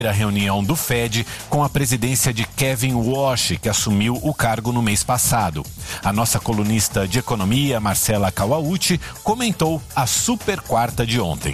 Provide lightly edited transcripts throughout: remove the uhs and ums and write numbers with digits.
A reunião do FED com a presidência de Kevin Warsh, que assumiu o cargo no mês passado. A nossa colunista de economia, Marcela Kawauchi, comentou a super quarta de ontem.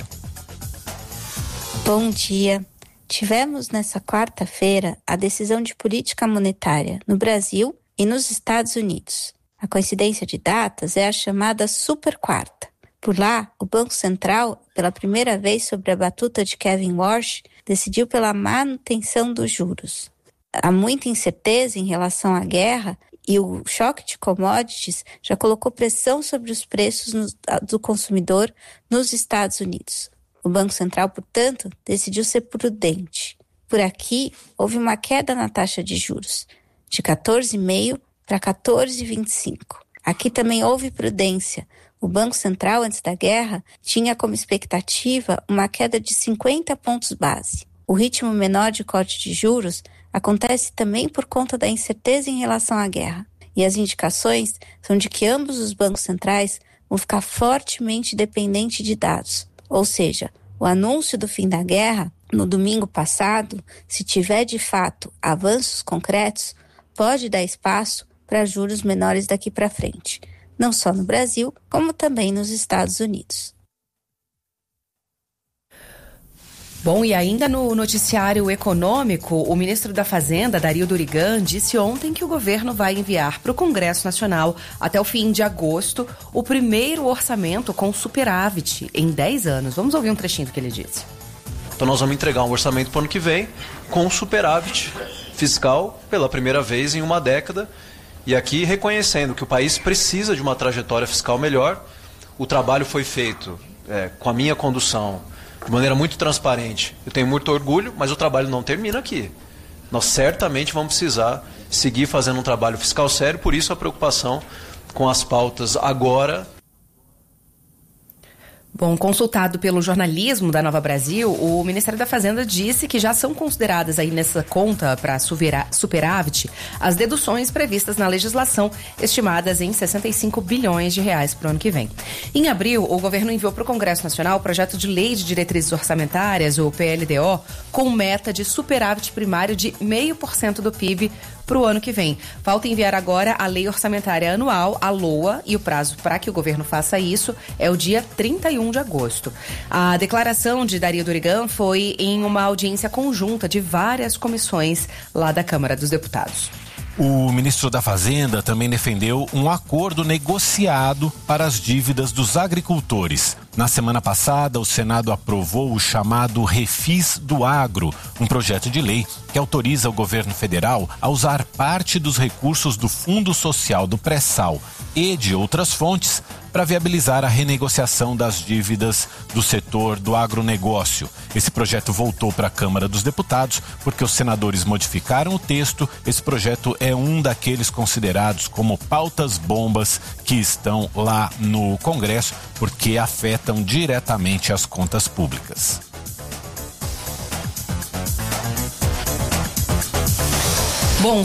Bom dia. Tivemos nessa quarta-feira a decisão de política monetária no Brasil e nos Estados Unidos. A coincidência de datas é a chamada super quarta. Por lá, o Banco Central, pela primeira vez sob a batuta de Kevin Warsh, decidiu pela manutenção dos juros. Há muita incerteza em relação à guerra e o choque de commodities já colocou pressão sobre os preços do consumidor nos Estados Unidos. O Banco Central, portanto, decidiu ser prudente. Por aqui, houve uma queda na taxa de juros, de 14,5% para 14,25%. Aqui também houve prudência. O Banco Central, antes da guerra, tinha como expectativa uma queda de 50 pontos base. O ritmo menor de corte de juros acontece também por conta da incerteza em relação à guerra. E as indicações são de que ambos os bancos centrais vão ficar fortemente dependentes de dados. Ou seja, o anúncio do fim da guerra, no domingo passado, se tiver de fato avanços concretos, pode dar espaço para juros menores daqui para frente. Não só no Brasil, como também nos Estados Unidos. Bom, e ainda no noticiário econômico, o ministro da Fazenda, Dario Durigan, disse ontem que o governo vai enviar para o Congresso Nacional, até o fim de agosto, o primeiro orçamento com superávit em 10 anos. Vamos ouvir um trechinho do que ele disse. Então nós vamos entregar um orçamento para o ano que vem com superávit fiscal pela primeira vez em uma década. E aqui reconhecendo que o país precisa de uma trajetória fiscal melhor. O trabalho foi feito com a minha condução de maneira muito transparente. Eu tenho muito orgulho, mas o trabalho não termina aqui. Nós certamente vamos precisar seguir fazendo um trabalho fiscal sério, por isso a preocupação com as pautas agora. Bom, consultado pelo jornalismo da Nova Brasil, o Ministério da Fazenda disse que já são consideradas aí nessa conta para superávit as deduções previstas na legislação, estimadas em 65 bilhões de reais para o ano que vem. Em abril, o governo enviou para o Congresso Nacional o projeto de Lei de Diretrizes Orçamentárias, o PLDO, com meta de superávit primário de 0,5% do PIB para o ano que vem. Falta enviar agora a Lei Orçamentária Anual, a LOA, e o prazo para que o governo faça isso é o dia 31 de agosto. A declaração de Dario Durigan foi em uma audiência conjunta de várias comissões lá da Câmara dos Deputados. O ministro da Fazenda também defendeu um acordo negociado para as dívidas dos agricultores. Na semana passada, o Senado aprovou o chamado Refis do Agro, um projeto de lei que autoriza o governo federal a usar parte dos recursos do Fundo Social do Pré-Sal e de outras fontes para viabilizar a renegociação das dívidas do setor do agronegócio. Esse projeto voltou para a Câmara dos Deputados porque os senadores modificaram o texto. Esse projeto é um daqueles considerados como pautas bombas que estão lá no Congresso porque afetam diretamente as contas públicas. Bom,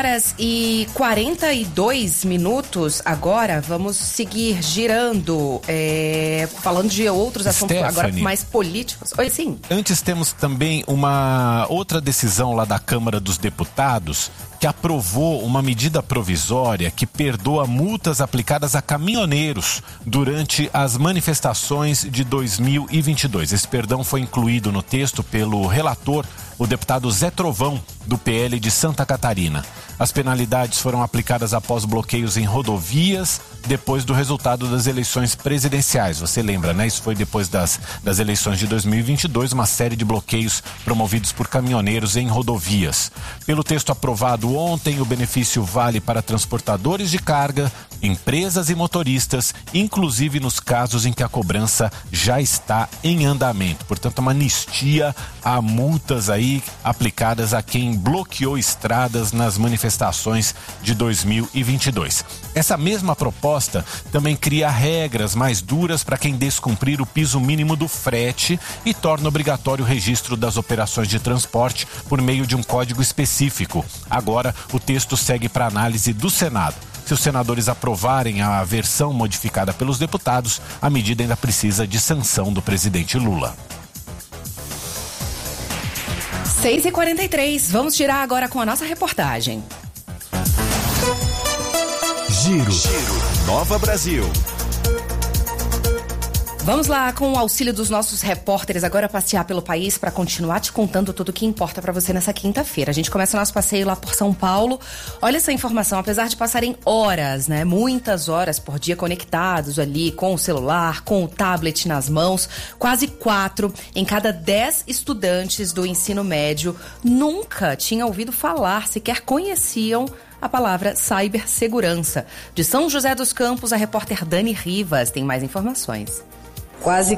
6h42 agora, vamos seguir girando, falando de outros assuntos agora mais políticos. Oi, sim. Antes temos também uma outra decisão lá da Câmara dos Deputados que aprovou uma medida provisória que perdoa multas aplicadas a caminhoneiros durante as manifestações de 2022. Esse perdão foi incluído no texto pelo relator, o deputado Zé Trovão, do PL de Santa Catarina. As penalidades foram aplicadas após bloqueios em rodovias, depois do resultado das eleições presidenciais. Você lembra, né? Isso foi depois das eleições de 2022, uma série de bloqueios promovidos por caminhoneiros em rodovias. Pelo texto aprovado ontem, o benefício vale para transportadores de carga, empresas e motoristas, inclusive nos casos em que a cobrança já está em andamento. Portanto, uma anistia a multas aí aplicadas a quem bloqueou estradas nas manifestações de 2022. Essa mesma proposta também cria regras mais duras para quem descumprir o piso mínimo do frete e torna obrigatório o registro das operações de transporte por meio de um código específico. Agora, o texto segue para análise do Senado. Se os senadores aprovarem a versão modificada pelos deputados, a medida ainda precisa de sanção do presidente Lula. 6h43, vamos girar agora com a nossa reportagem. Giro. Nova Brasil. Vamos lá, com o auxílio dos nossos repórteres, agora passear pelo país para continuar te contando tudo o que importa para você nessa quinta-feira. A gente começa o nosso passeio lá por São Paulo. Olha essa informação, apesar de passarem horas, né, muitas horas por dia conectados ali com o celular, com o tablet nas mãos, quase 4 em cada 10 estudantes do ensino médio nunca tinha ouvido falar, sequer conheciam a palavra cibersegurança. De São José dos Campos, a repórter Dani Rivas tem mais informações. Quase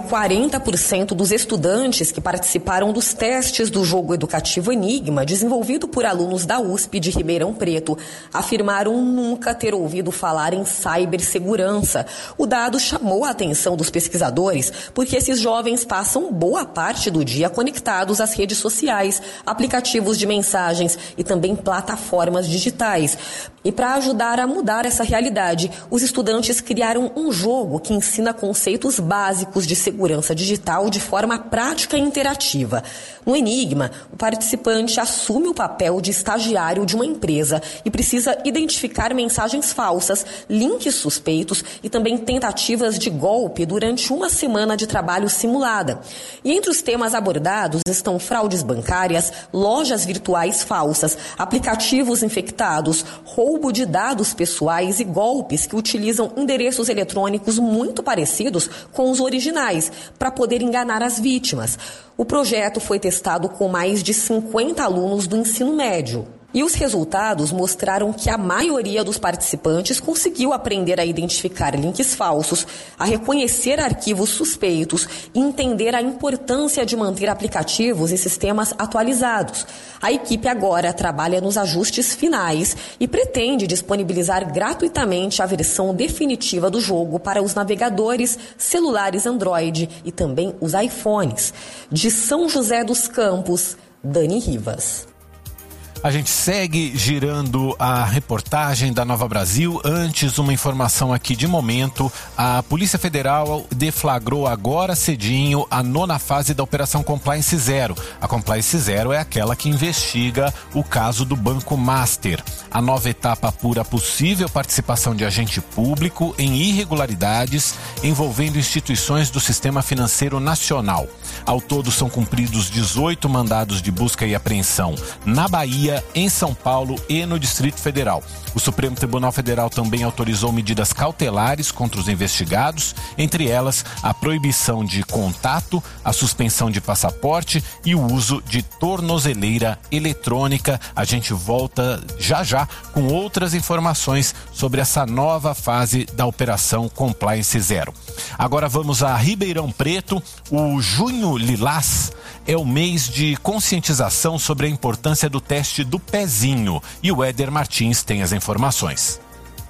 40% dos estudantes que participaram dos testes do jogo educativo Enigma, desenvolvido por alunos da USP de Ribeirão Preto, afirmaram nunca ter ouvido falar em cibersegurança. O dado chamou a atenção dos pesquisadores porque esses jovens passam boa parte do dia conectados às redes sociais, aplicativos de mensagens e também plataformas digitais. E para ajudar a mudar essa realidade, os estudantes criaram um jogo que ensina conceitos básicos de segurança digital de forma prática e interativa. No Enigma, o participante assume o papel de estagiário de uma empresa e precisa identificar mensagens falsas, links suspeitos e também tentativas de golpe durante uma semana de trabalho simulada. E entre os temas abordados estão fraudes bancárias, lojas virtuais falsas, aplicativos infectados, roubo de dados pessoais e golpes que utilizam endereços eletrônicos muito parecidos com os originais para poder enganar as vítimas. O projeto foi testado com mais de 50 alunos do ensino médio. E os resultados mostraram que a maioria dos participantes conseguiu aprender a identificar links falsos, a reconhecer arquivos suspeitos e entender a importância de manter aplicativos e sistemas atualizados. A equipe agora trabalha nos ajustes finais e pretende disponibilizar gratuitamente a versão definitiva do jogo para os navegadores, celulares Android e também os iPhones. De São José dos Campos, Dani Rivas. A gente segue girando a reportagem da Nova Brasil. Antes, uma informação aqui de momento. A Polícia Federal deflagrou agora cedinho a 9ª fase da Operação Compliance Zero. A Compliance Zero é aquela que investiga o caso do Banco Master. A nova etapa apura a possível participação de agente público em irregularidades envolvendo instituições do sistema financeiro nacional. Ao todo, são cumpridos 18 mandados de busca e apreensão na Bahia, em São Paulo e no Distrito Federal. O Supremo Tribunal Federal também autorizou medidas cautelares contra os investigados, entre elas a proibição de contato, a suspensão de passaporte e o uso de tornozeleira eletrônica. A gente volta já com outras informações sobre essa nova fase da Operação Compliance Zero. Agora vamos a Ribeirão Preto. O Junho Lilás é o mês de conscientização sobre a importância do teste do pezinho. E o Éder Martins tem as informações.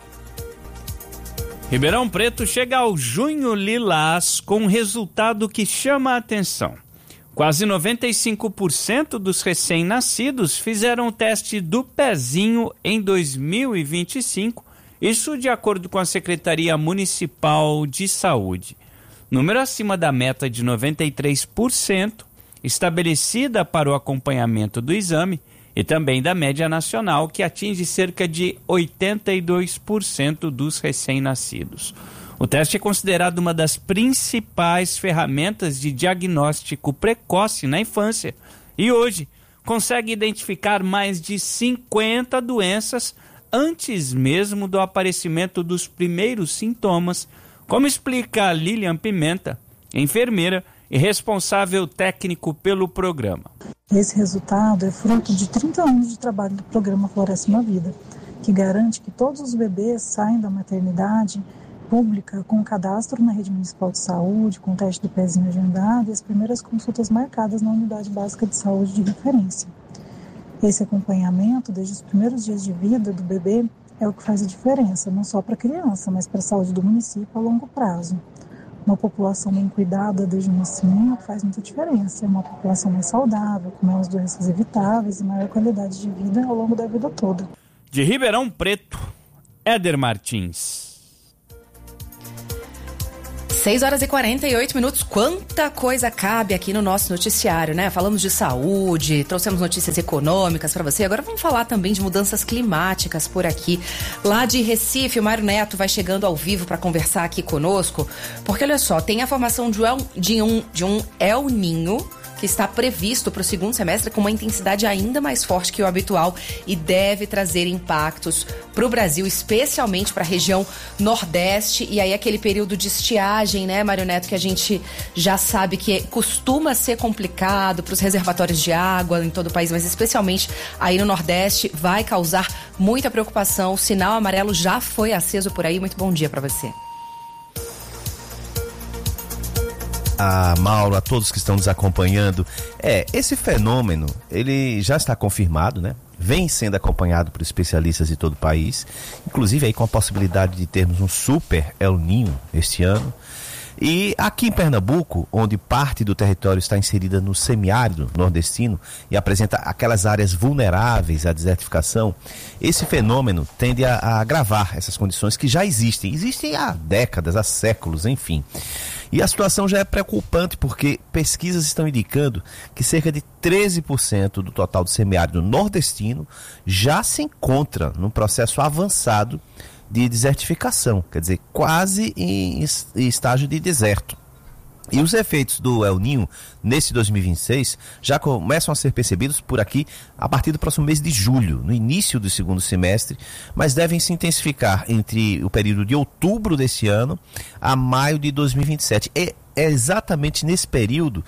Ribeirão Preto chega ao Junho Lilás com um resultado que chama a atenção. Quase 95% dos recém-nascidos fizeram o teste do pezinho em 2025, isso de acordo com a Secretaria Municipal de Saúde. Número acima da meta de 93%, estabelecida para o acompanhamento do exame, e também da média nacional, que atinge cerca de 82% dos recém-nascidos. O teste é considerado uma das principais ferramentas de diagnóstico precoce na infância e hoje consegue identificar mais de 50 doenças antes mesmo do aparecimento dos primeiros sintomas, como explica Lilian Pimenta, enfermeira e responsável técnico pelo programa. Esse resultado é fruto de 30 anos de trabalho do programa Floresce uma Vida, que garante que todos os bebês saem da maternidade pública com cadastro na rede municipal de saúde, com o teste do pezinho agendado e as primeiras consultas marcadas na unidade básica de saúde de referência. Esse acompanhamento, desde os primeiros dias de vida do bebê, é o que faz a diferença, não só para a criança, mas para a saúde do município a longo prazo. Uma população bem cuidada desde o nascimento faz muita diferença. É uma população mais saudável, com menos doenças evitáveis e maior qualidade de vida ao longo da vida toda. De Ribeirão Preto, Éder Martins. 6h48. Quanta coisa cabe aqui no nosso noticiário, né? Falamos de saúde, trouxemos notícias econômicas para você. Agora vamos falar também de mudanças climáticas por aqui. Lá de Recife, o Mário Neto vai chegando ao vivo para conversar aqui conosco. Porque olha só, tem a formação de um El Niño, que está previsto para o segundo semestre com uma intensidade ainda mais forte que o habitual e deve trazer impactos para o Brasil, especialmente para a região Nordeste. E aí aquele período de estiagem, né, Mário Neto, que a gente já sabe que costuma ser complicado para os reservatórios de água em todo o país, mas especialmente aí no Nordeste, vai causar muita preocupação. O sinal amarelo já foi aceso por aí. Muito bom dia para você. A Mauro, a todos que estão nos acompanhando, esse fenômeno, ele já está confirmado, né? Vem sendo acompanhado por especialistas de todo o país, inclusive aí com a possibilidade de termos um super El Niño este ano. E aqui em Pernambuco, onde parte do território está inserida no semiárido nordestino e apresenta aquelas áreas vulneráveis à desertificação, esse fenômeno tende a agravar essas condições que já existem há décadas, há séculos, enfim. E a situação já é preocupante porque pesquisas estão indicando que cerca de 13% do total do semiárido nordestino já se encontra num processo avançado de desertificação, quer dizer, quase em estágio de deserto. E os efeitos do El Niño nesse 2026 já começam a ser percebidos por aqui a partir do próximo mês de julho, no início do segundo semestre, mas devem se intensificar entre o período de outubro desse ano a maio de 2027. É exatamente nesse período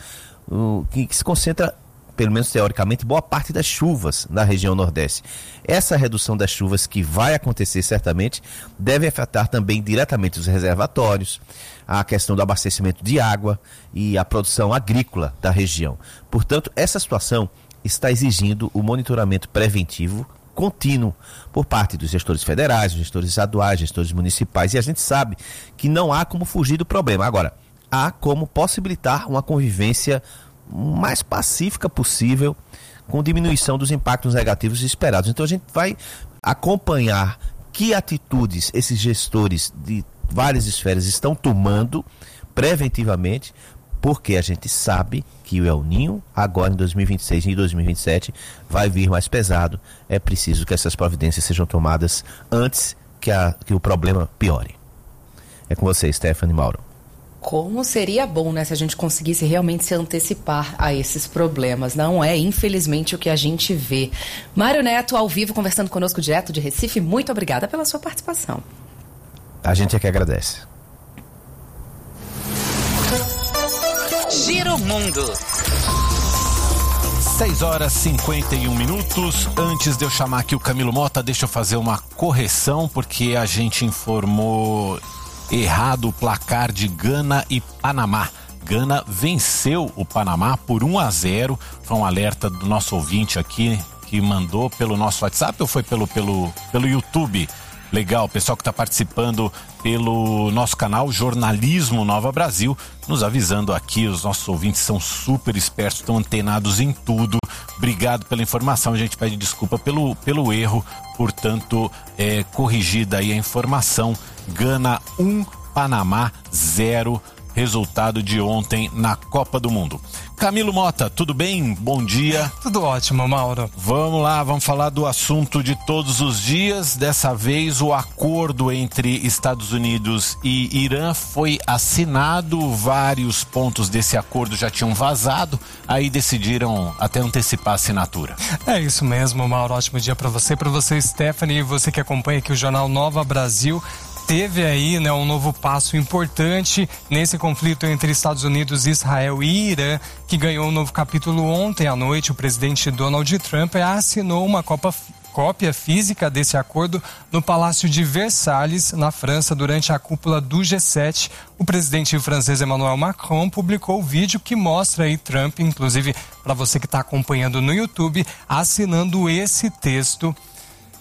que se concentra, pelo menos teoricamente, boa parte das chuvas na região Nordeste. Essa redução das chuvas que vai acontecer certamente deve afetar também diretamente os reservatórios, a questão do abastecimento de água e a produção agrícola da região. Portanto, essa situação está exigindo o monitoramento preventivo contínuo por parte dos gestores federais, dos gestores estaduais, gestores municipais, e a gente sabe que não há como fugir do problema. Agora, há como possibilitar uma convivência mais pacífica possível, com diminuição dos impactos negativos esperados. Então a gente vai acompanhar que atitudes esses gestores de várias esferas estão tomando preventivamente, porque a gente sabe que o El Niño, agora em 2026 e 2027, vai vir mais pesado. É preciso que essas providências sejam tomadas antes que o problema piore. É com você, Stephanie, Mauro. Como seria bom, né, se a gente conseguisse realmente se antecipar a esses problemas. Não é, infelizmente, o que a gente vê. Mário Neto, ao vivo, conversando conosco direto de Recife, muito obrigada pela sua participação. A gente é que agradece. Giro Mundo. 6h51. Antes de eu chamar aqui o Camilo Mota, deixa eu fazer uma correção, porque a gente informou errado o placar de Gana e Panamá. Gana venceu o Panamá por 1-0. Foi um alerta do nosso ouvinte aqui, que mandou pelo nosso WhatsApp ou foi pelo YouTube? Legal, o pessoal que está participando pelo nosso canal Jornalismo Nova Brasil, nos avisando aqui. Os nossos ouvintes são super espertos, estão antenados em tudo. Obrigado pela informação, a gente pede desculpa pelo erro, portanto, corrigida aí a informação. Gana 1, Panamá 0, resultado de ontem na Copa do Mundo. Camilo Mota, tudo bem? Bom dia. Tudo ótimo, Mauro. Vamos lá, vamos falar do assunto de todos os dias. Dessa vez, o acordo entre Estados Unidos e Irã foi assinado. Vários pontos desse acordo já tinham vazado, aí decidiram até antecipar a assinatura. É isso mesmo, Mauro. Ótimo dia para você, Stephanie, e você que acompanha aqui o Jornal Nova Brasil. Teve aí, né, um novo passo importante nesse conflito entre Estados Unidos, Israel e Irã, que ganhou um novo capítulo ontem à noite. O presidente Donald Trump assinou uma cópia física desse acordo no Palácio de Versalhes, na França, durante a cúpula do G7. O presidente francês Emmanuel Macron publicou o vídeo que mostra aí Trump, inclusive para você que está acompanhando no YouTube, assinando esse texto.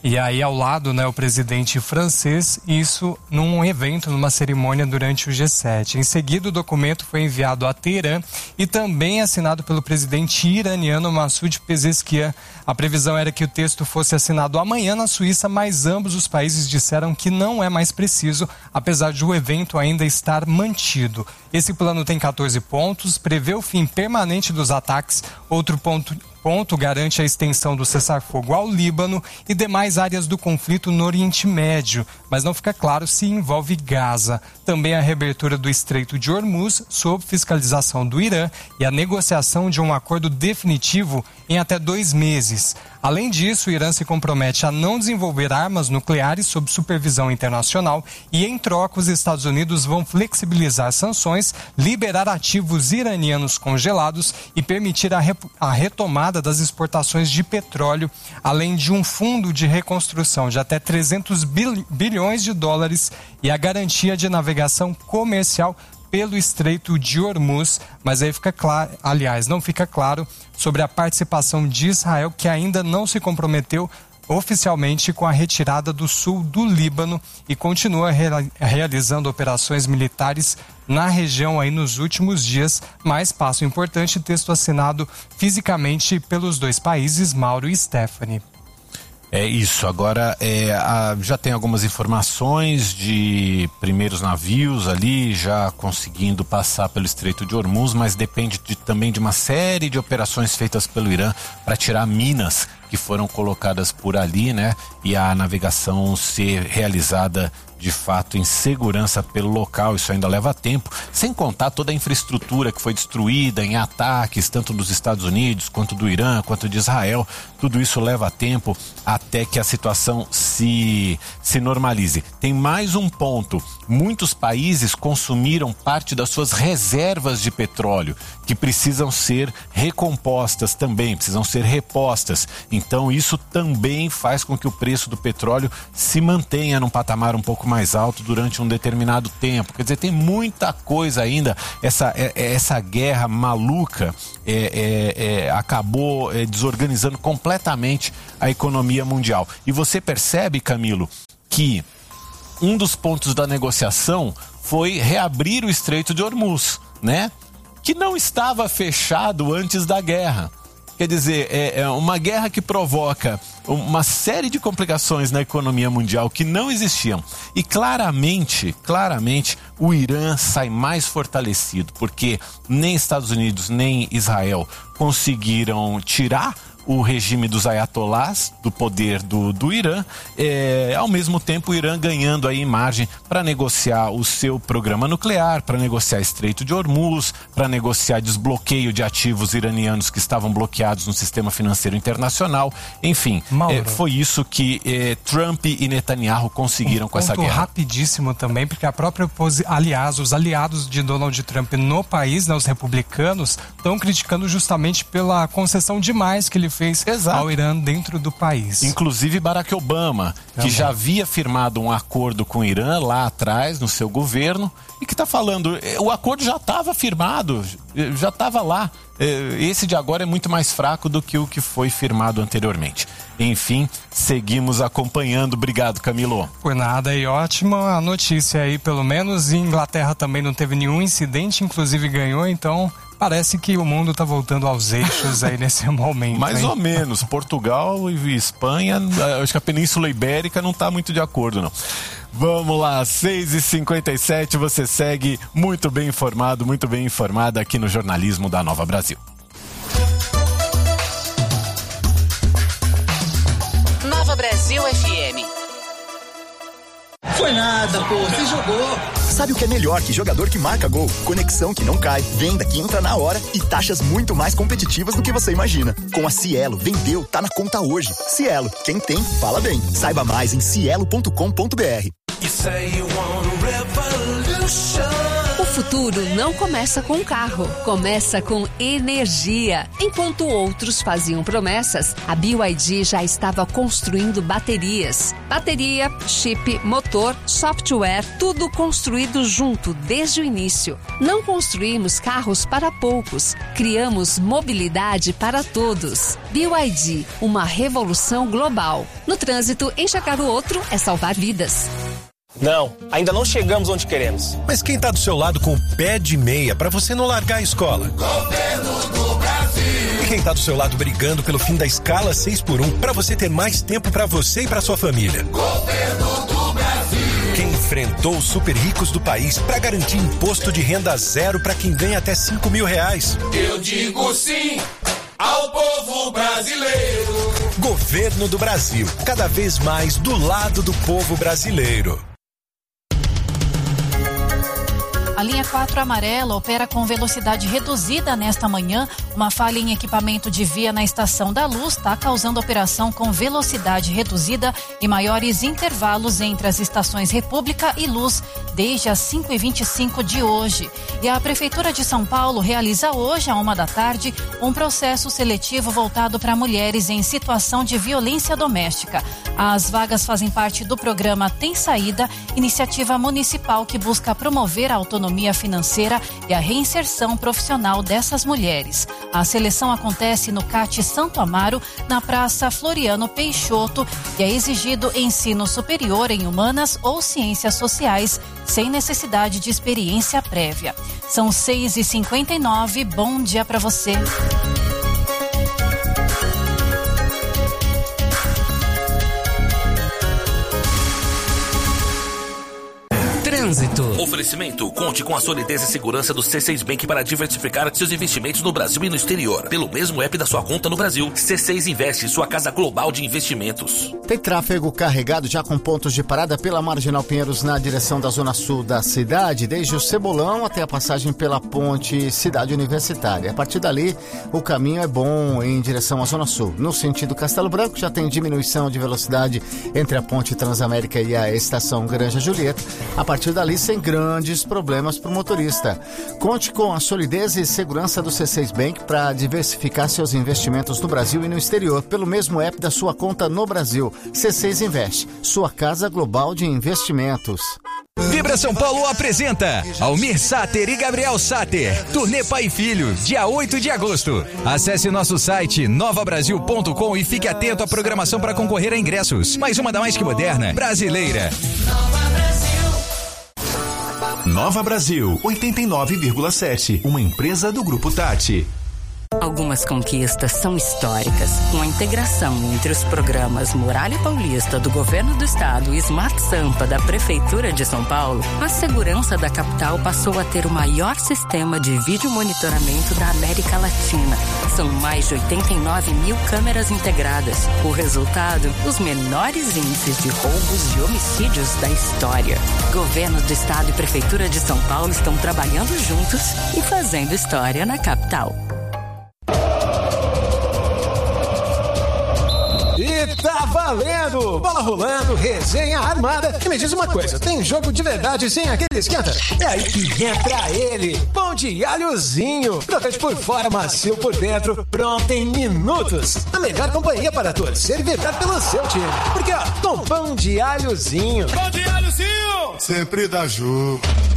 E aí ao lado, né, o presidente francês, isso num evento, numa cerimônia durante o G7. Em seguida, o documento foi enviado a Teherã e também assinado pelo presidente iraniano Massoud Pezeshkian. A previsão era que o texto fosse assinado amanhã na Suíça, mas ambos os países disseram que não é mais preciso, apesar de o evento ainda estar mantido. Esse plano tem 14 pontos, prevê o fim permanente dos ataques. Outro ponto garante a extensão do cessar-fogo ao Líbano e demais áreas do conflito no Oriente Médio, mas não fica claro se envolve Gaza. Também a reabertura do Estreito de Hormuz, sob fiscalização do Irã, e a negociação de um acordo definitivo em até 2 meses. Além disso, o Irã se compromete a não desenvolver armas nucleares sob supervisão internacional e, em troca, os Estados Unidos vão flexibilizar sanções, liberar ativos iranianos congelados e permitir a retomada das exportações de petróleo, além de um fundo de reconstrução de até 300 bilhões de dólares e a garantia de navegação comercial pelo Estreito de Hormuz, mas aí fica claro, aliás, não fica claro sobre a participação de Israel, que ainda não se comprometeu oficialmente com a retirada do sul do Líbano e continua realizando operações militares na região aí nos últimos dias, mas passo importante, texto assinado fisicamente pelos 2 países, Mauro e Stephanie. É isso, agora já tem algumas informações de primeiros navios ali já conseguindo passar pelo Estreito de Hormuz, mas depende também de uma série de operações feitas pelo Irã para tirar minas que foram colocadas por ali, né? E a navegação ser realizada de fato em segurança pelo local. Isso ainda leva tempo, sem contar toda a infraestrutura que foi destruída em ataques, tanto dos Estados Unidos, quanto do Irã, quanto de Israel. Tudo isso leva tempo até que a situação se normalize. Tem mais um ponto: muitos países consumiram parte das suas reservas de petróleo, que precisam ser recompostas também, precisam ser repostas. Então isso também faz com que o preço do petróleo se mantenha num patamar um pouco mais alto durante um determinado tempo. Quer dizer, tem muita coisa ainda. Essa guerra maluca acabou desorganizando completamente a economia mundial. E você percebe, Camilo, que um dos pontos da negociação foi reabrir o Estreito de Hormuz, né? Que não estava fechado antes da guerra. Quer dizer, é uma guerra que provoca uma série de complicações na economia mundial que não existiam. E claramente, o Irã sai mais fortalecido, porque nem Estados Unidos nem Israel conseguiram tirar o regime dos ayatolás do poder do Irã, ao mesmo tempo o Irã ganhando aí margem para negociar o seu programa nuclear, para negociar Estreito de Hormuz, para negociar desbloqueio de ativos iranianos que estavam bloqueados no sistema financeiro internacional. Enfim, foi isso que Trump e Netanyahu conseguiram com essa guerra. Rapidíssimo também, porque a própria os aliados de Donald Trump no país, né, os republicanos, estão criticando justamente pela concessão demais que ele fez ao Irã dentro do país. Inclusive Barack Obama, que já havia firmado um acordo com o Irã lá atrás, no seu governo, e que está falando, o acordo já estava firmado, já estava lá. Esse de agora é muito mais fraco do que o que foi firmado anteriormente. Enfim, seguimos acompanhando. Obrigado, Camilo. Por nada, e ótima a notícia aí, pelo menos. Em Inglaterra também não teve nenhum incidente, inclusive ganhou, então parece que o mundo está voltando aos eixos aí nesse momento. Mais ou menos. Portugal e Espanha, acho que a Península Ibérica não está muito de acordo, não. Vamos lá, 6h57, você segue muito bem informado, muito bem informada aqui no Jornalismo da Nova Brasil. Nova Brasil FM. Foi nada, pô, você jogou. Sabe o que é melhor que jogador que marca gol? Conexão que não cai, venda que entra na hora e taxas muito mais competitivas do que você imagina. Com a Cielo, vendeu, tá na conta hoje. Cielo, quem tem, fala bem. Saiba mais em cielo.com.br. O futuro não começa com um carro, começa com energia. Enquanto outros faziam promessas, a BYD já estava construindo baterias. Bateria, chip, motor, software, tudo construído junto desde o início. Não construímos carros para poucos, criamos mobilidade para todos. BYD, uma revolução global. No trânsito, enxergar o outro é salvar vidas. Não, ainda não chegamos onde queremos. Mas quem tá do seu lado com o pé de meia pra você não largar a escola? Governo do Brasil. E quem tá do seu lado brigando pelo fim da escala 6x1 pra você ter mais tempo pra você e pra sua família? Governo do Brasil. Quem enfrentou os super ricos do país pra garantir imposto de renda zero pra quem ganha até R$5.000? Eu digo sim ao povo brasileiro. Governo do Brasil, cada vez mais do lado do povo brasileiro. A linha 4 amarela opera com velocidade reduzida nesta manhã. Uma falha em equipamento de via na Estação da Luz está causando operação com velocidade reduzida e maiores intervalos entre as estações República e Luz desde as 5h25 de hoje. E a Prefeitura de São Paulo realiza hoje, à 13h, um processo seletivo voltado para mulheres em situação de violência doméstica. As vagas fazem parte do programa Tem Saída, iniciativa municipal que busca promover a autonomia financeira e a reinserção profissional dessas mulheres. A seleção acontece no CAT Santo Amaro, na Praça Floriano Peixoto, e é exigido ensino superior em humanas ou ciências sociais, sem necessidade de experiência prévia. São 6h59, bom dia para você. Trânsito. Oferecimento: conte com a solidez e segurança do C6 Bank para diversificar seus investimentos no Brasil e no exterior. Pelo mesmo app da sua conta no Brasil, C6 Investe, sua casa global de investimentos. Tem tráfego carregado já com pontos de parada pela Marginal Pinheiros na direção da zona sul da cidade, desde o Cebolão até a passagem pela ponte Cidade Universitária. A partir dali, o caminho é bom em direção à zona sul. No sentido Castelo Branco, já tem diminuição de velocidade entre a ponte Transamérica e a estação Granja Julieta. A partir dali, sem grandes problemas para o motorista. Conte com a solidez e segurança do C6 Bank para diversificar seus investimentos no Brasil e no exterior, pelo mesmo app da sua conta no Brasil. C6 Investe, sua casa global de investimentos. Vibra São Paulo apresenta Almir Sater e Gabriel Sater, Turnê Pai e Filho, dia 8 de agosto. Acesse nosso site novabrasil.com e fique atento à programação para concorrer a ingressos. Mais uma da mais que moderna, brasileira. Nova Brasil, 89,7. Uma empresa do Grupo Tati. Algumas conquistas são históricas. Com a integração entre os programas Muralha Paulista do Governo do Estado e Smart Sampa da Prefeitura de São Paulo, a segurança da capital passou a ter o maior sistema de vídeo monitoramento da América Latina. São mais de 89 mil câmeras integradas. O resultado, os menores índices de roubos e homicídios da história. Governo do Estado e Prefeitura de São Paulo estão trabalhando juntos e fazendo história na capital. E tá valendo! Bola rolando, resenha armada. E me diz uma coisa, tem jogo de verdade sem aquele esquenta? É aí que entra ele, pão de alhozinho. Crocante por fora, macio por dentro, pronto em minutos. A melhor companhia para torcer e vibrar pelo seu time. Porque ó, com pão de alhozinho. Pão de alhozinho! Sempre dá jogo.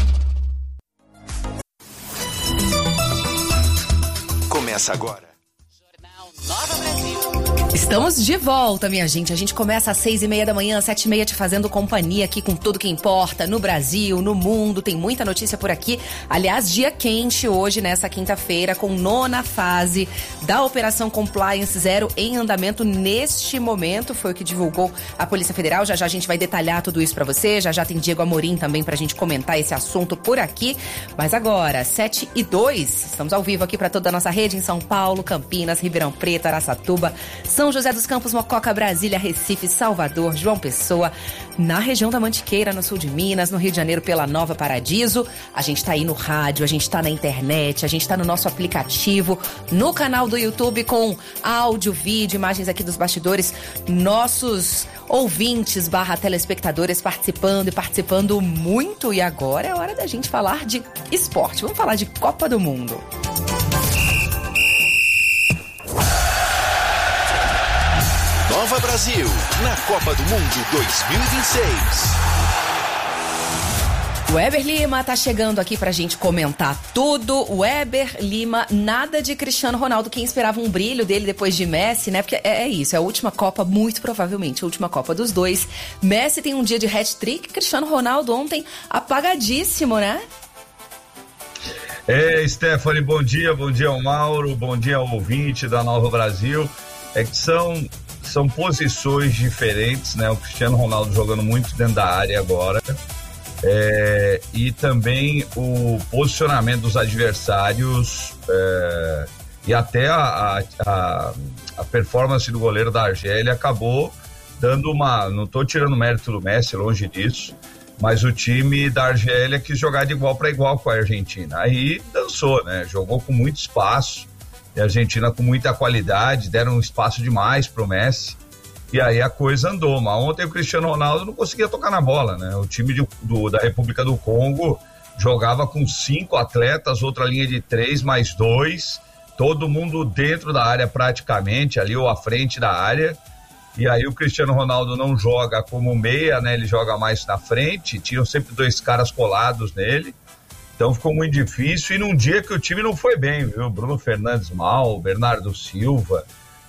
Começa agora. Nova Brasil. Estamos de volta, minha gente. A gente começa às 6h30 da manhã, 7h30, te fazendo companhia aqui com tudo que importa no Brasil, no mundo. Tem muita notícia por aqui. Aliás, dia quente hoje, nessa quinta-feira, com 9ª fase da Operação Compliance Zero em andamento neste momento. Foi o que divulgou a Polícia Federal. Já já a gente vai detalhar tudo isso pra você. Já já tem Diego Amorim também pra gente comentar esse assunto por aqui. Mas agora, 7h02, estamos ao vivo aqui pra toda a nossa rede em São Paulo, Campinas, Ribeirão Preto, Araçatuba, São São José dos Campos, Mococa, Brasília, Recife, Salvador, João Pessoa, na região da Mantiqueira, no sul de Minas, no Rio de Janeiro, pela Nova Paradiso. A gente tá aí no rádio, a gente tá na internet, a gente tá no nosso aplicativo, no canal do YouTube com áudio, vídeo, imagens aqui dos bastidores, nossos ouvintes / telespectadores participando muito. E agora é hora da gente falar de esporte. Vamos falar de Copa do Mundo. Nova Brasil, na Copa do Mundo 2026. O Weber Lima tá chegando aqui pra gente comentar tudo. O Weber Lima, nada de Cristiano Ronaldo, quem esperava um brilho dele depois de Messi, né? Porque é isso, é a última Copa, muito provavelmente, a última Copa dos dois. Messi tem um dia de hat-trick, Cristiano Ronaldo ontem apagadíssimo, né? Stephanie, bom dia ao Mauro, bom dia ao ouvinte da Nova Brasil. É que são posições diferentes, né? O Cristiano Ronaldo jogando muito dentro da área agora. E também o posicionamento dos adversários e até a performance do goleiro da Argélia acabou dando não estou tirando mérito do Messi, longe disso, mas o time da Argélia quis jogar de igual para igual com a Argentina, aí dançou, né? Jogou com muito espaço, e a Argentina com muita qualidade, deram um espaço demais pro Messi, e aí a coisa andou. Mas ontem o Cristiano Ronaldo não conseguia tocar na bola, né? O time da República do Congo jogava com 5 atletas, outra linha de 3 mais 2, todo mundo dentro da área praticamente, ali ou à frente da área. E aí o Cristiano Ronaldo não joga como meia, né? Ele joga mais na frente, tinham sempre 2 caras colados nele. Então ficou muito difícil, e num dia que o time não foi bem, viu? Bruno Fernandes mal, Bernardo Silva,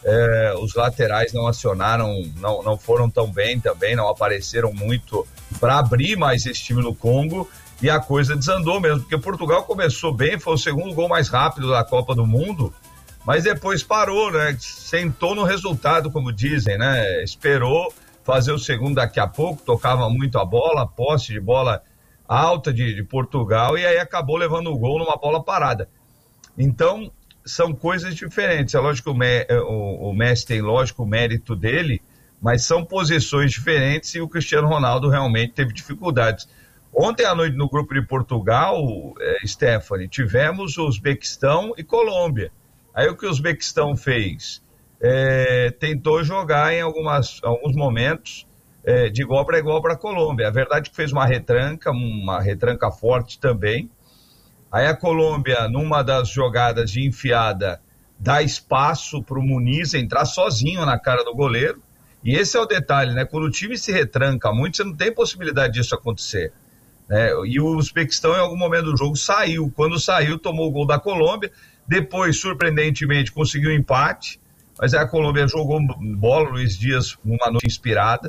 os laterais não acionaram, não foram tão bem também, não apareceram muito para abrir mais esse time no Congo, e a coisa desandou mesmo, porque Portugal começou bem, foi o segundo gol mais rápido da Copa do Mundo, mas depois parou, né? Sentou no resultado, como dizem, né? Esperou fazer o segundo daqui a pouco, tocava muito a bola, posse de bola alta de Portugal, e aí acabou levando o gol numa bola parada. Então, são coisas diferentes. É lógico que o Messi tem, lógico, o mérito dele, mas são posições diferentes, e o Cristiano Ronaldo realmente teve dificuldades. Ontem à noite, no grupo de Portugal, Stephanie, tivemos o Uzbequistão e Colômbia. Aí o que o Uzbequistão fez? Tentou jogar em alguns momentos de igual para a Colômbia. A verdade é que fez uma retranca forte também. Aí a Colômbia, numa das jogadas de enfiada, dá espaço para o Muniz entrar sozinho na cara do goleiro. E esse é o detalhe, né? Quando o time se retranca muito, você não tem possibilidade disso acontecer, né? E o Uzbequistão, em algum momento do jogo, saiu. Quando saiu, tomou o gol da Colômbia. Depois, surpreendentemente, conseguiu um empate. Mas aí a Colômbia jogou bola, Luiz Dias, numa noite inspirada.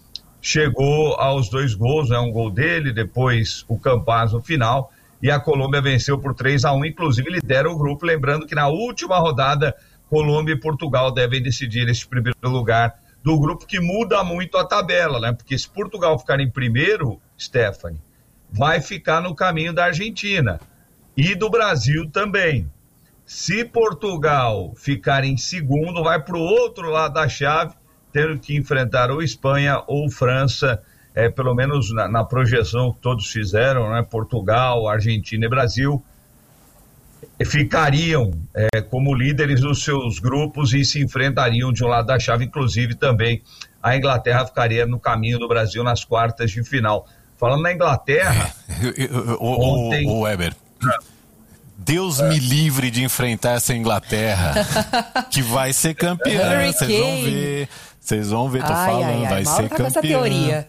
Chegou aos 2 gols, né? Um gol dele, depois o Campaz no final, e a Colômbia venceu por 3-1, inclusive lidera o grupo, lembrando que na última rodada, Colômbia e Portugal devem decidir esse primeiro lugar do grupo, que muda muito a tabela, né? Porque se Portugal ficar em primeiro, Stephanie, vai ficar no caminho da Argentina e do Brasil também. Se Portugal ficar em segundo, vai para o outro lado da chave, tendo que enfrentar ou Espanha ou França, pelo menos na projeção que todos fizeram, né? Portugal, Argentina e Brasil ficariam como líderes dos seus grupos e se enfrentariam de um lado da chave. Inclusive também a Inglaterra ficaria no caminho do Brasil nas quartas de final. Falando na Inglaterra, ontem... O Weber, Deus me livre de enfrentar essa Inglaterra, que vai ser campeã, vocês vão ver, tô falando, vai ser campeã. Essa teoria.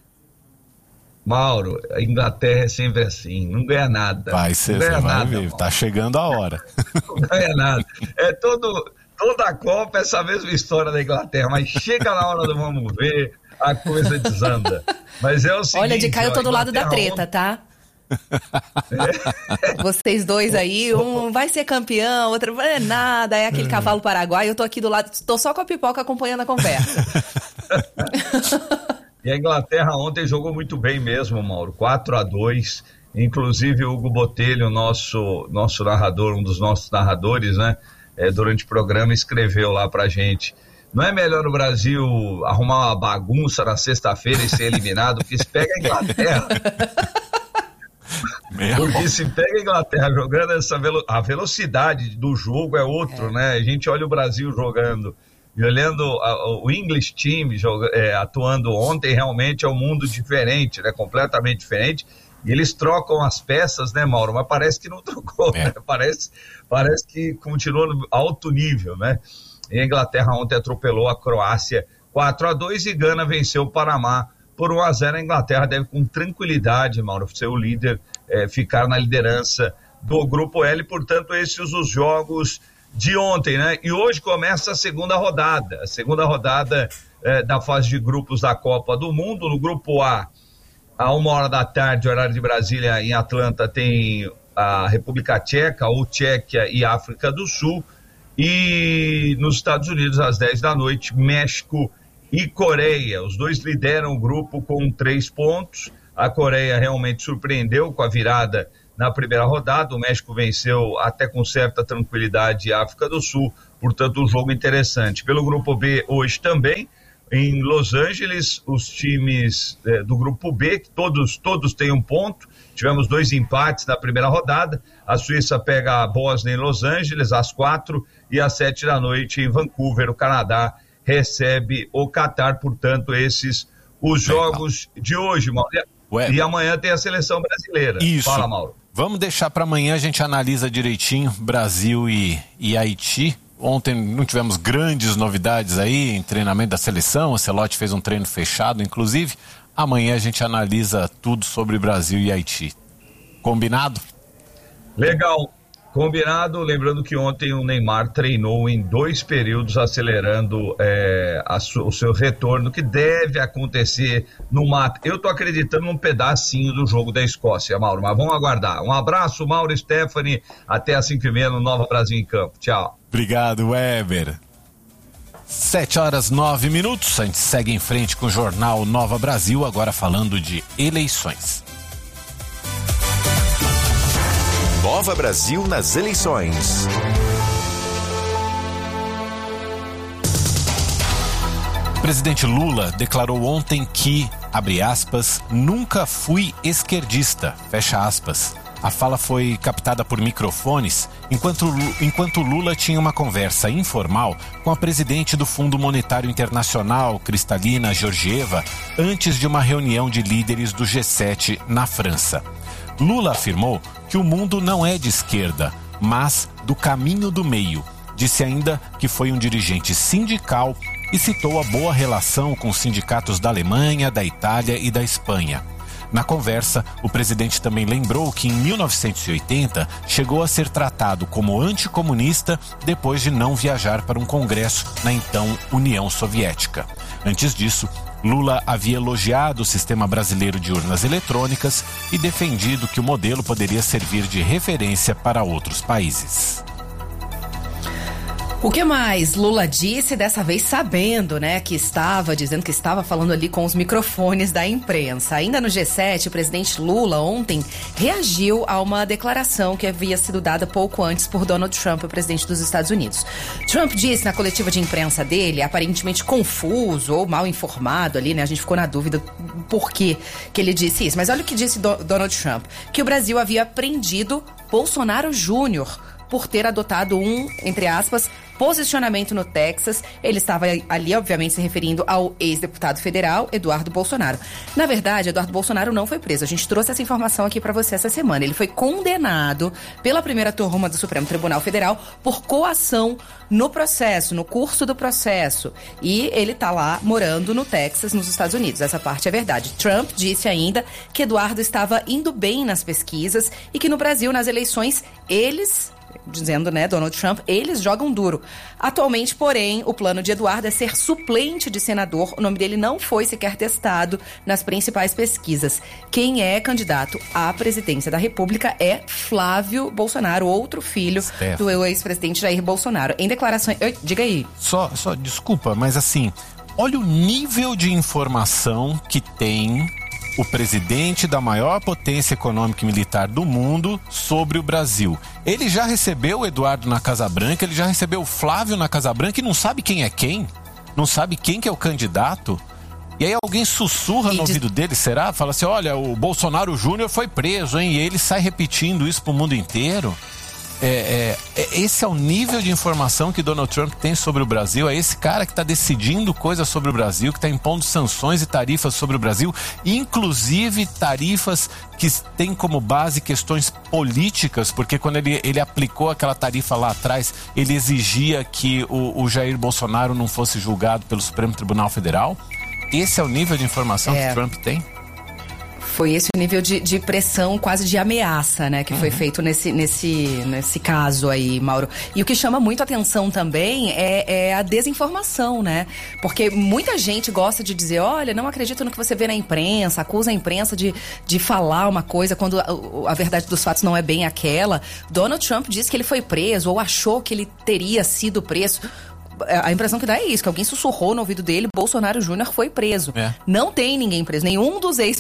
Mauro, a Inglaterra é sempre assim, não ganha nada. Vai ser, você vai ver, tá chegando a hora. Não ganha nada. Toda a Copa é essa mesma história da Inglaterra, mas chega na hora do vamos ver, a coisa desanda. Mas é o seguinte... Olha, de cá eu tô do lado da treta, tá? Vocês dois aí, um vai ser campeão, outro não é nada, é aquele cavalo paraguaio, eu tô aqui do lado, tô só com a pipoca acompanhando a conversa. E a Inglaterra ontem jogou muito bem mesmo, Mauro, 4-2, inclusive o Hugo Botelho, nosso narrador, um dos nossos narradores, né, durante o programa escreveu lá pra gente: Não é melhor o Brasil arrumar uma bagunça na sexta-feira e ser eliminado, porque se pega a Inglaterra. Porque se pega a Inglaterra jogando a velocidade do jogo é outro, né? A gente olha o Brasil jogando e olhando o English Team atuando ontem, realmente é um mundo diferente, né? Completamente diferente. E eles trocam as peças, né, Mauro? Mas parece que não trocou, né? Parece que continua no alto nível, né? E a Inglaterra ontem atropelou a Croácia 4-2 e Gana venceu o Panamá por 1-0. A Inglaterra deve com tranquilidade, Mauro, ser o líder, ficar na liderança do Grupo L. Portanto, esses os jogos de ontem, né? E hoje começa a segunda rodada da fase de grupos da Copa do Mundo. No Grupo A, à 1h da tarde, horário de Brasília, em Atlanta, tem a República Tcheca, ou Tchequia e África do Sul. E nos Estados Unidos, às 10 da noite, México e Coreia. Os dois lideram o grupo com 3 pontos. A Coreia realmente surpreendeu com a virada na primeira rodada. O México venceu até com certa tranquilidade a África do Sul. Portanto, um jogo interessante. Pelo Grupo B, hoje também, em Los Angeles, os times do Grupo B, que todos têm um ponto. Tivemos 2 empates na primeira rodada. A Suíça pega a Bósnia em Los Angeles às 4 e às 7 da noite em Vancouver. O Canadá recebe o Catar. Portanto, esses os jogos de hoje, Mauro. E amanhã tem a seleção brasileira. Isso. Fala, Mauro. Vamos deixar para amanhã, a gente analisa direitinho Brasil e Haiti. Ontem não tivemos grandes novidades aí em treinamento da seleção. O Ancelotti fez um treino fechado, inclusive. Amanhã a gente analisa tudo sobre Brasil e Haiti. Combinado? Legal. Combinado. Lembrando que ontem o Neymar treinou em 2 períodos, acelerando o seu retorno, que deve acontecer no mata. Eu tô acreditando num pedacinho do jogo da Escócia, Mauro, mas vamos aguardar. Um abraço, Mauro e Stephanie. Até às 5h30 no Nova Brasil em Campo. Tchau. Obrigado, Weber. 7h09. A gente segue em frente com o Jornal Nova Brasil, agora falando de eleições. Nova Brasil nas eleições. O presidente Lula declarou ontem que, abre aspas, nunca fui esquerdista, fecha aspas. A fala foi captada por microfones enquanto Lula tinha uma conversa informal com a presidente do Fundo Monetário Internacional, Kristalina Georgieva, antes de uma reunião de líderes do G7 na França. Lula afirmou que o mundo não é de esquerda, mas do caminho do meio. Disse ainda que foi um dirigente sindical e citou a boa relação com os sindicatos da Alemanha, da Itália e da Espanha. Na conversa, o presidente também lembrou que em 1980 chegou a ser tratado como anticomunista depois de não viajar para um congresso na então União Soviética. Antes disso, Lula havia elogiado o sistema brasileiro de urnas eletrônicas e defendido que o modelo poderia servir de referência para outros países. O que mais Lula disse, dessa vez sabendo, né, dizendo que estava falando ali com os microfones da imprensa. Ainda no G7, o presidente Lula ontem reagiu a uma declaração que havia sido dada pouco antes por Donald Trump, o presidente dos Estados Unidos. Trump disse na coletiva de imprensa dele, aparentemente confuso ou mal informado ali, né, a gente ficou na dúvida por que ele disse isso. Mas olha o que disse Donald Trump, que o Brasil havia prendido Bolsonaro Júnior por ter adotado um, entre aspas, posicionamento no Texas. Ele estava ali, obviamente, se referindo ao ex-deputado federal, Eduardo Bolsonaro. Na verdade, Eduardo Bolsonaro não foi preso. A gente trouxe essa informação aqui para você essa semana. Ele foi condenado pela primeira turma do Supremo Tribunal Federal por coação no processo, no curso do processo. E ele tá lá morando no Texas, nos Estados Unidos. Essa parte é verdade. Trump disse ainda que Eduardo estava indo bem nas pesquisas e que no Brasil, nas eleições, dizendo, né, Donald Trump, eles jogam duro. Atualmente, porém, o plano de Eduardo é ser suplente de senador. O nome dele não foi sequer testado nas principais pesquisas. Quem é candidato à presidência da República é Flávio Bolsonaro, outro filho do ex-presidente Jair Bolsonaro. Em declarações... Diga aí. Só, desculpa, mas assim, olha o nível de informação que tem o presidente da maior potência econômica e militar do mundo sobre o Brasil. Ele já recebeu o Eduardo na Casa Branca, ele já recebeu o Flávio na Casa Branca e não sabe quem é quem? não sabe quem que é o candidato. E aí alguém sussurra no ouvido dele, será? Fala assim, olha, o Bolsonaro Júnior foi preso, hein? E ele sai repetindo isso pro mundo inteiro. Esse é o nível de informação que Donald Trump tem sobre o Brasil. É esse cara que está decidindo coisas sobre o Brasil, que está impondo sanções e tarifas sobre o Brasil, inclusive tarifas que têm como base questões políticas, porque quando ele aplicou aquela tarifa lá atrás, ele exigia que o Jair Bolsonaro não fosse julgado pelo Supremo Tribunal Federal. Esse é o nível de informação que Trump tem? Foi esse o nível de pressão, quase de ameaça, né? Que foi feito nesse caso aí, Mauro. E o que chama muito atenção também é a desinformação, né? Porque muita gente gosta de dizer, olha, não acredito no que você vê na imprensa, acusa a imprensa de falar uma coisa quando a verdade dos fatos não é bem aquela. Donald Trump disse que ele foi preso ou achou que ele teria sido preso. A impressão que dá é isso, que alguém sussurrou no ouvido dele, Bolsonaro Júnior foi preso. Não tem ninguém preso, nenhum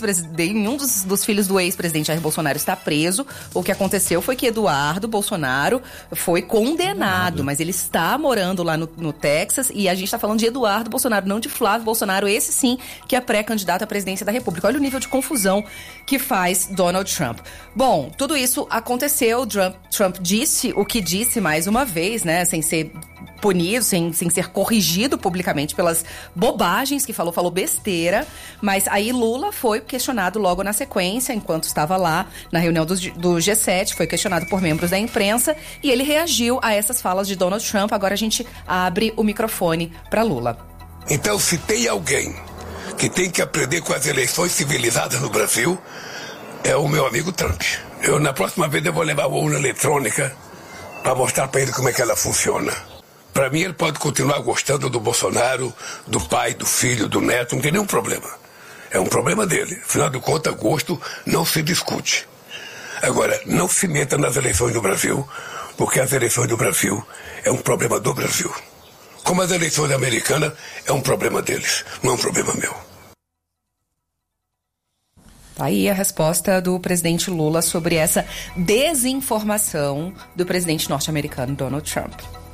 dos filhos do ex-presidente Jair Bolsonaro está preso. O que aconteceu foi que Eduardo Bolsonaro foi condenado, mas ele está morando lá no Texas, e a gente está falando de Eduardo Bolsonaro, não de Flávio Bolsonaro, esse sim que é pré-candidato à presidência da República. Olha o nível de confusão que faz Donald Trump. Bom, tudo isso aconteceu, Trump disse o que disse mais uma vez, né, sem ser punido, sem ser corrigido publicamente pelas bobagens que falou besteira, mas aí Lula foi questionado logo na sequência, enquanto estava lá na reunião do G7, foi questionado por membros da imprensa e ele reagiu a essas falas de Donald Trump. Agora a gente abre o microfone para Lula. Então, se tem alguém que tem que aprender com as eleições civilizadas no Brasil, é o meu amigo Trump. Na próxima vez eu vou levar uma urna eletrônica para mostrar para ele como é que ela funciona. Para mim, ele pode continuar gostando do Bolsonaro, do pai, do filho, do neto, não tem nenhum problema. É um problema dele. Afinal de contas, gosto não se discute. Agora, não se meta nas eleições do Brasil, porque as eleições do Brasil é um problema do Brasil. Como as eleições americanas, é um problema deles, não é um problema meu. Aí a resposta do presidente Lula sobre essa desinformação do presidente norte-americano Donald Trump.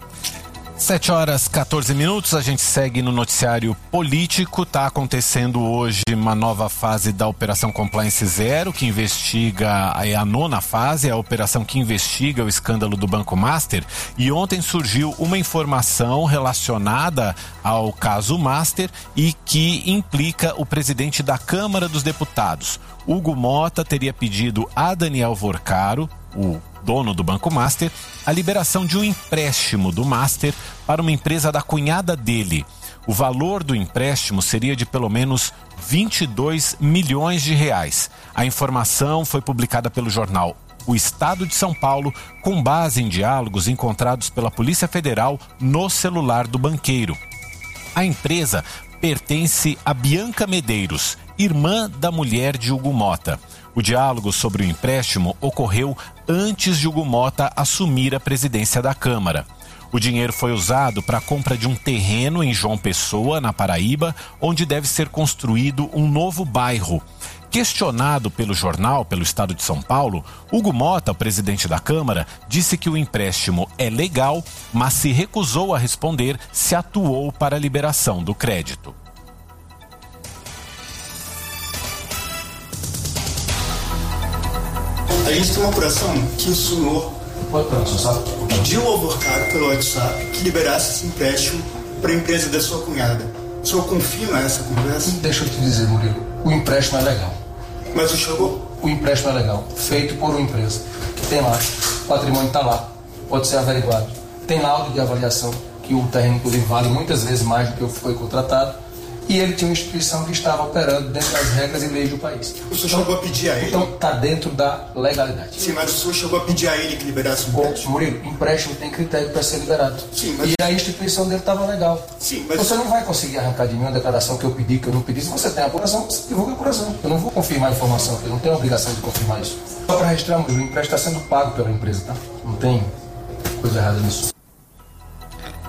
7h14, a gente segue no noticiário político. Está acontecendo hoje uma nova fase da Operação Compliance Zero, que investiga, é a nona fase, é a operação que investiga o escândalo do Banco Master. E ontem surgiu uma informação relacionada ao caso Master e que implica o presidente da Câmara dos Deputados. Hugo Mota teria pedido a Daniel Vorcaro, o dono do Banco Master, a liberação de um empréstimo do Master para uma empresa da cunhada dele. O valor do empréstimo seria de pelo menos 22 milhões de reais. A informação foi publicada pelo jornal O Estado de São Paulo, com base em diálogos encontrados pela Polícia Federal no celular do banqueiro. A empresa pertence a Bianca Medeiros, irmã da mulher de Hugo Mota. O diálogo sobre o empréstimo ocorreu antes de Hugo Mota assumir a presidência da Câmara. O dinheiro foi usado para a compra de um terreno em João Pessoa, na Paraíba, onde deve ser construído um novo bairro. Questionado pelo jornal, pelo Estado de São Paulo, Hugo Mota, presidente da Câmara, disse que o empréstimo é legal, mas se recusou a responder se atuou para a liberação do crédito. A gente tem uma apuração que o senhor pediu ao Vorcaro pelo WhatsApp que liberasse esse empréstimo para a empresa da sua cunhada. O senhor confirma essa conversa? Deixa eu te dizer, Murilo, o empréstimo é legal. Mas o senhor... O empréstimo é legal, feito por uma empresa que tem lá, o patrimônio está lá, pode ser averiguado. Tem laudo de avaliação, que o terreno inclusive vale muitas vezes mais do que foi contratado. E ele tinha uma instituição que estava operando dentro das regras e leis do país. O senhor chegou a pedir a ele? Então está dentro da legalidade. Sim, mas o senhor chegou a pedir a ele que liberasse o empréstimo? Murilo, empréstimo tem critério para ser liberado. Sim, mas... E a instituição dele estava legal. Sim, mas... Você não vai conseguir arrancar de mim uma declaração que eu pedi, que eu não pedi. Se você tem a apuração, você divulga a apuração. Eu não vou confirmar a informação, eu não tenho a obrigação de confirmar isso. Só para registrar, Murilo, o empréstimo está sendo pago pela empresa, tá? Não tem coisa errada nisso.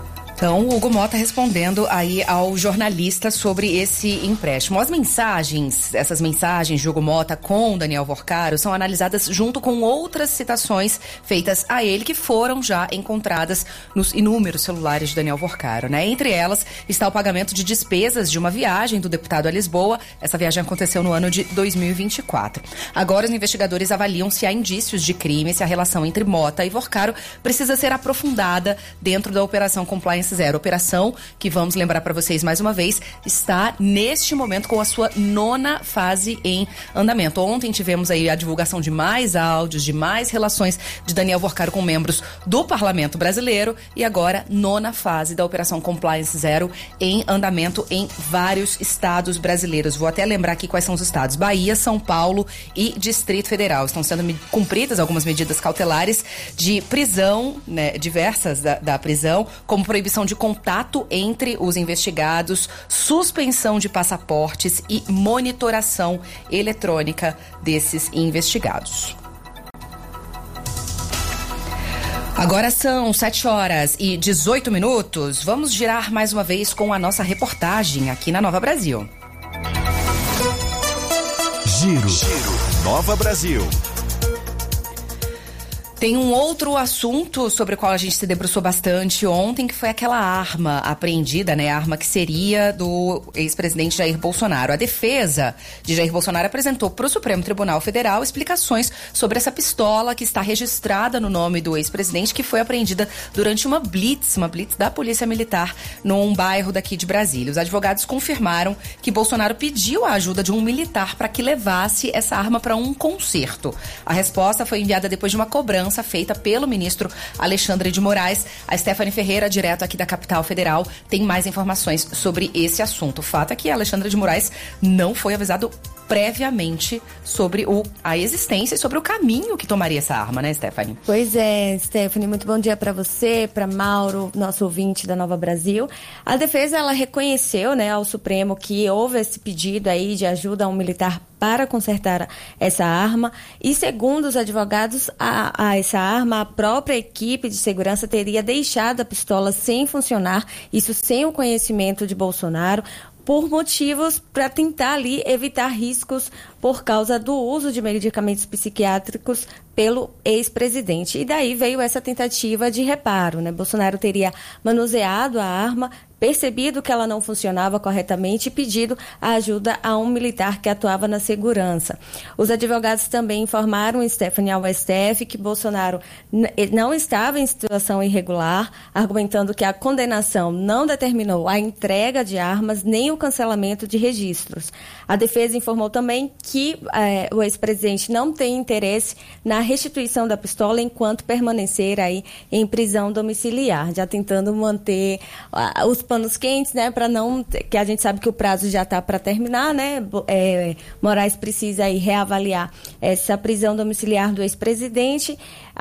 Então, o Hugo Mota respondendo aí ao jornalista sobre esse empréstimo. Essas mensagens de Hugo Mota com Daniel Vorcaro são analisadas junto com outras citações feitas a ele que foram já encontradas nos inúmeros celulares de Daniel Vorcaro, né? Entre elas está o pagamento de despesas de uma viagem do deputado a Lisboa. Essa viagem aconteceu no ano de 2024. Agora, os investigadores avaliam se há indícios de crime, se a relação entre Mota e Vorcaro precisa ser aprofundada dentro da Operação Compliance Zero. Operação que, vamos lembrar para vocês mais uma vez, está neste momento com a sua 9ª fase em andamento. Ontem tivemos aí a divulgação de mais áudios, de mais relações de Daniel Vorcaro com membros do Parlamento Brasileiro e agora 9ª fase da Operação Compliance Zero em andamento em vários estados brasileiros. Vou até lembrar aqui quais são os estados: Bahia, São Paulo e Distrito Federal. Estão sendo cumpridas algumas medidas cautelares de prisão, né, diversas da prisão, como proibição de contato entre os investigados, suspensão de passaportes e monitoração eletrônica desses investigados. Agora são 7h18. Vamos girar mais uma vez com a nossa reportagem aqui na Nova Brasil. Giro Nova Brasil. Tem um outro assunto sobre o qual a gente se debruçou bastante ontem, que foi aquela arma apreendida, né? A arma que seria do ex-presidente Jair Bolsonaro. A defesa de Jair Bolsonaro apresentou para o Supremo Tribunal Federal explicações sobre essa pistola que está registrada no nome do ex-presidente, que foi apreendida durante uma blitz da Polícia Militar num bairro daqui de Brasília. Os advogados confirmaram que Bolsonaro pediu a ajuda de um militar para que levasse essa arma para um concerto. A resposta foi enviada depois de uma cobrança feita pelo ministro Alexandre de Moraes. A Stephanie Ferreira, direto aqui da capital federal, tem mais informações sobre esse assunto. O fato é que Alexandre de Moraes não foi avisado previamente sobre a existência e sobre o caminho que tomaria essa arma, né, Stephanie? Pois é, Stephanie, muito bom dia para você, para Mauro, nosso ouvinte da Nova Brasil. A defesa, ela reconheceu, né, ao Supremo que houve esse pedido aí de ajuda a um militar para consertar essa arma e, segundo os advogados, essa arma, a própria equipe de segurança teria deixado a pistola sem funcionar, isso sem o conhecimento de Bolsonaro, por motivos para tentar ali evitar riscos por causa do uso de medicamentos psiquiátricos pelo ex-presidente. E daí veio essa tentativa de reparo, né? Bolsonaro teria manuseado a arma, percebido que ela não funcionava corretamente e pedido a ajuda a um militar que atuava na segurança. Os advogados também informaram, Stephanie, ao STF que Bolsonaro não estava em situação irregular, argumentando que a condenação não determinou a entrega de armas nem o cancelamento de registros. A defesa informou também que o ex-presidente não tem interesse na restituição da pistola enquanto permanecer aí em prisão domiciliar, já tentando manter os panos quentes, né, para não, que a gente sabe que o prazo já está para terminar, né? Moraes precisa aí reavaliar essa prisão domiciliar do ex-presidente.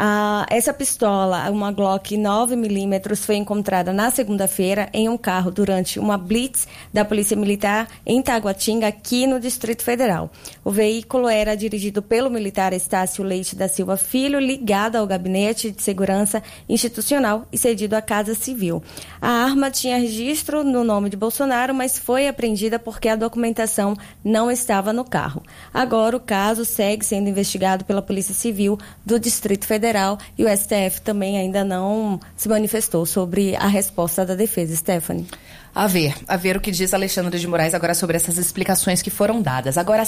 Essa pistola, uma Glock 9mm, foi encontrada na segunda-feira em um carro durante uma blitz da Polícia Militar em Taguatinga, aqui no Distrito Federal. O veículo era dirigido pelo militar Estácio Leite da Silva Filho, ligado ao Gabinete de Segurança Institucional e cedido à Casa Civil. A arma tinha registro no nome de Bolsonaro, mas foi apreendida porque a documentação não estava no carro. Agora o caso segue sendo investigado pela Polícia Civil do Distrito Federal e o STF também ainda não se manifestou sobre a resposta da defesa. Stephanie. A ver o que diz Alexandre de Moraes agora sobre essas explicações que foram dadas. Agora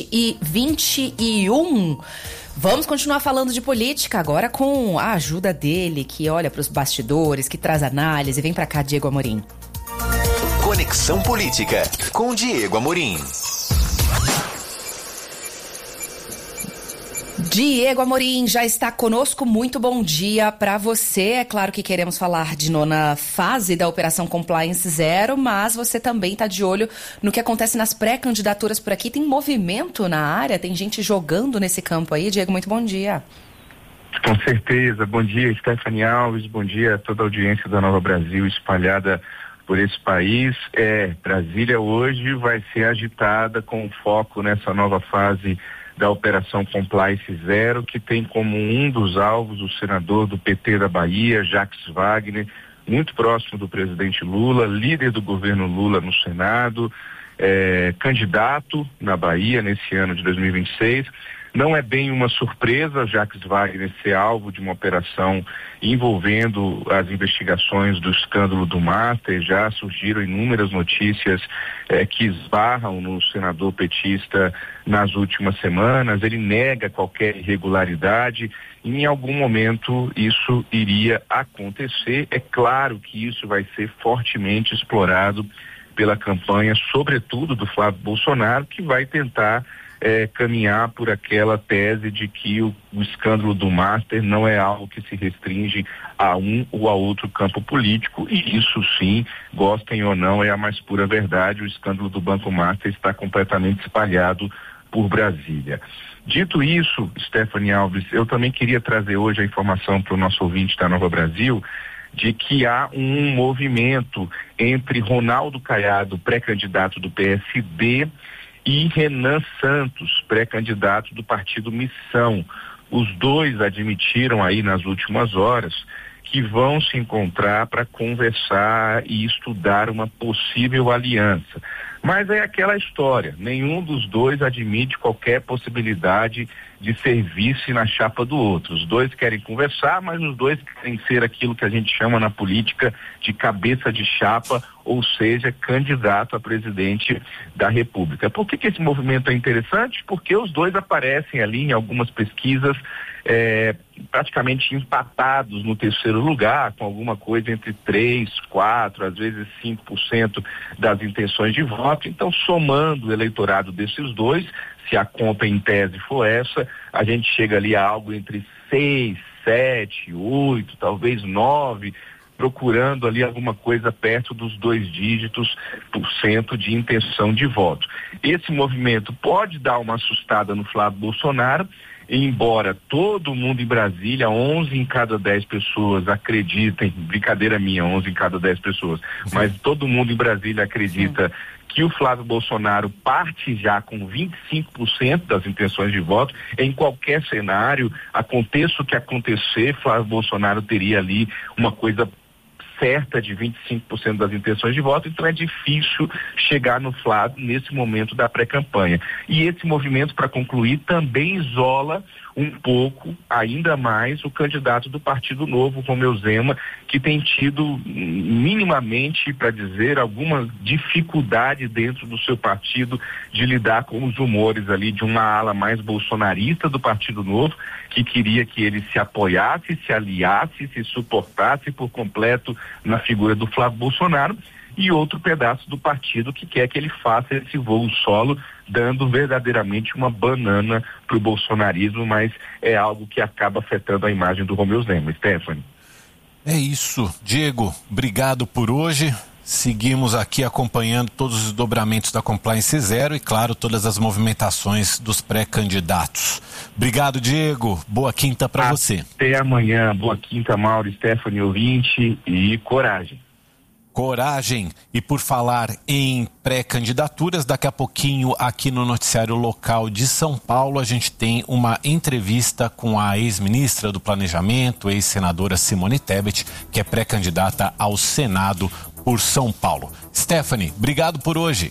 7h21. Vamos continuar falando de política agora com a ajuda dele, que olha para os bastidores, que traz análise. Vem para cá, Diego Amorim. Conexão Política com Diego Amorim. Diego Amorim já está conosco, muito bom dia para você. É claro que queremos falar de 9ª fase da Operação Compliance Zero, mas você também está de olho no que acontece nas pré-candidaturas por aqui. Tem movimento na área, tem gente jogando nesse campo aí. Diego, muito bom dia. Com certeza, bom dia Stephanie Alves, bom dia a toda a audiência da Nova Brasil espalhada por esse país. Brasília hoje vai ser agitada com foco nessa nova fase da Operação Compliance Zero, que tem como um dos alvos o senador do PT da Bahia, Jacques Wagner, muito próximo do presidente Lula, líder do governo Lula no Senado, candidato na Bahia nesse ano de 2026. Não é bem uma surpresa Jacques Wagner ser alvo de uma operação envolvendo as investigações do escândalo do Master. Já surgiram inúmeras notícias que esbarram no senador petista nas últimas semanas. Ele nega qualquer irregularidade e em algum momento isso iria acontecer. É claro que isso vai ser fortemente explorado pela campanha, sobretudo do Flávio Bolsonaro, que vai tentar caminhar por aquela tese de que o escândalo do Master não é algo que se restringe a um ou a outro campo político, e isso sim, gostem ou não, é a mais pura verdade. O escândalo do Banco Master está completamente espalhado por Brasília. Dito isso, Stephanie Alves, eu também queria trazer hoje a informação para o nosso ouvinte da Nova Brasil, de que há um movimento entre Ronaldo Caiado, pré-candidato do PSD, e Renan Santos, pré-candidato do Partido Missão. Os dois admitiram aí nas últimas horas que vão se encontrar para conversar e estudar uma possível aliança. Mas é aquela história, nenhum dos dois admite qualquer possibilidade de ser vice na chapa do outro. Os dois querem conversar, mas os dois querem ser aquilo que a gente chama na política de cabeça de chapa, ou seja, candidato a presidente da República. Por que esse movimento é interessante? Porque os dois aparecem ali em algumas pesquisas praticamente empatados no terceiro lugar, com alguma coisa entre 3%, 4%, às vezes 5% das intenções de voto. Então, somando o eleitorado desses dois, se a conta em tese for essa, a gente chega ali a algo entre 6, 7, 8, talvez 9%, procurando ali alguma coisa perto dos 2 dígitos % de intenção de voto. Esse movimento pode dar uma assustada no Flávio Bolsonaro, embora todo mundo em Brasília, 11 em cada 10 pessoas acreditem, brincadeira minha, 11 em cada 10 pessoas, mas todo mundo em Brasília acredita que o Flávio Bolsonaro parte já com 25% das intenções de voto. Em qualquer cenário, aconteça o que acontecer, Flávio Bolsonaro teria ali uma coisa certa de 25% das intenções de voto, então é difícil chegar no Flávio nesse momento da pré-campanha. E esse movimento, para concluir, também isola um pouco, ainda mais, o candidato do Partido Novo, Romeu Zema, que tem tido minimamente, para dizer, alguma dificuldade dentro do seu partido de lidar com os rumores ali de uma ala mais bolsonarista do Partido Novo, que queria que ele se apoiasse, se aliasse, se suportasse por completo na figura do Flávio Bolsonaro, e outro pedaço do partido que quer que ele faça esse voo solo, dando verdadeiramente uma banana para o bolsonarismo, mas é algo que acaba afetando a imagem do Romeu Zema. Stephanie. É isso, Diego, obrigado por hoje. Seguimos aqui acompanhando todos os desdobramentos da Compliance Zero e, claro, todas as movimentações dos pré-candidatos. Obrigado, Diego. Boa quinta para você. Até amanhã. Boa quinta, Mauro, Stephanie, ouvinte, e coragem. Coragem. E por falar em pré-candidaturas, daqui a pouquinho aqui no noticiário local de São Paulo a gente tem uma entrevista com a ex-ministra do Planejamento, ex-senadora Simone Tebet, que é pré-candidata ao Senado por São Paulo. Stephanie, obrigado por hoje.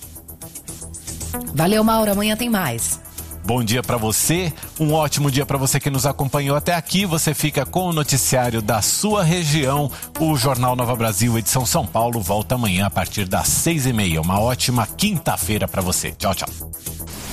Valeu, Mauro. Amanhã tem mais. Bom dia para você, um ótimo dia para você que nos acompanhou até aqui. Você fica com o noticiário da sua região. O Jornal Nova Brasil, edição São Paulo, volta amanhã a partir das 6:30. Uma ótima quinta-feira para você. Tchau, tchau.